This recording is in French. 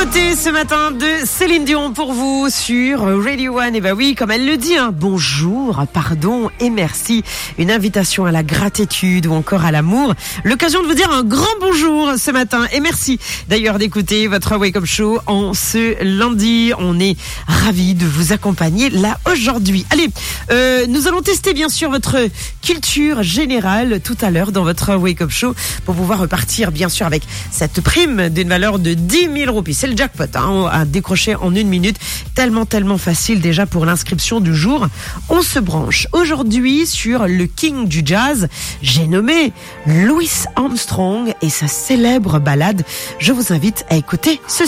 Nouveauté ce matin de Céline Dion pour vous sur Radio One. Et bah oui, comme elle le dit, bonjour, pardon et merci. Une invitation à la gratitude ou encore à l'amour. L'occasion de vous dire un grand bonjour ce matin et merci d'ailleurs d'écouter votre Wake Up Show en ce lundi. On est ravis de vous accompagner là aujourd'hui. Allez, nous allons tester bien sûr votre culture générale tout à l'heure dans votre Wake Up Show pour pouvoir repartir bien sûr avec cette prime d'une valeur de 10 000 roupies. C'est le jackpot à décrocher en 1 minute. Tellement facile déjà pour l'inscription du jour. On se branche aujourd'hui sur le king du jazz. J'ai nommé Louis Armstrong et sa célèbre ballade. Je vous invite à écouter ceci.